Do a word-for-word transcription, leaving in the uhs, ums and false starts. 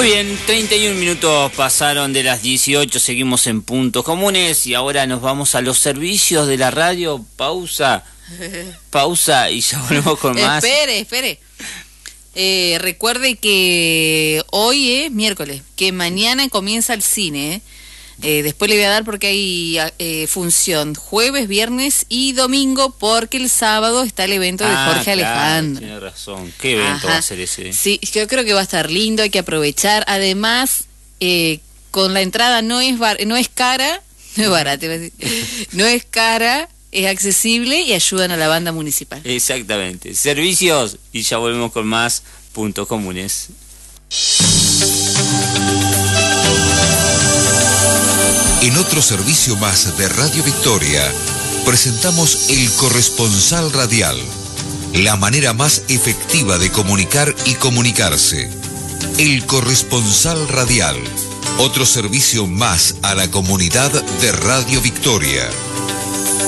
bien, treinta y un minutos pasaron de las dieciocho, seguimos en Puntos Comunes y ahora nos vamos a los servicios de la radio. Pausa, pausa y ya volvemos con más. Espere, espere. Eh, recuerde que hoy es miércoles, que mañana comienza el cine, ¿eh? Eh, después le voy a dar porque hay eh, función jueves, viernes y domingo, porque el sábado está el evento de ah, Jorge claro, Alejandro. Tiene razón. ¿Qué evento Ajá. va a ser ese? Sí, yo creo que va a estar lindo, hay que aprovechar. Además, eh, con la entrada no es bar no es cara, no es barata, iba a decir. No es cara, es accesible y ayudan a la banda municipal. Exactamente. Servicios y ya volvemos con más Puntos Comunes. En otro servicio más de Radio Victoria, presentamos El Corresponsal Radial, la manera más efectiva de comunicar y comunicarse. El Corresponsal Radial, otro servicio más a la comunidad de Radio Victoria.